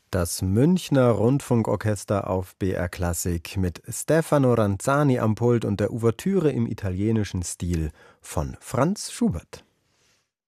Das Münchner Rundfunkorchester auf BR Klassik mit Stefano Ranzani am Pult und der Ouvertüre im italienischen Stil von Franz Schubert.